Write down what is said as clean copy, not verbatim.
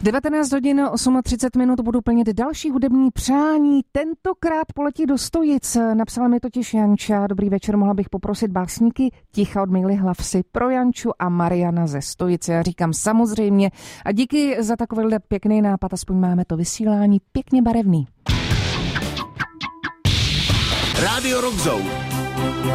19 hodin 38 budu plnit další hudební přání. Tentokrát poletí do Stojic. Napsala mi totiž Janča. Dobrý večer, mohla bych poprosit básníky Ticha od Mily Hlavsy pro Janču a Mariana ze Stojice. Já říkám samozřejmě a díky za takovýhle pěkný nápad, aspoň máme to vysílání pěkně barevný. Rádio Rock Zone.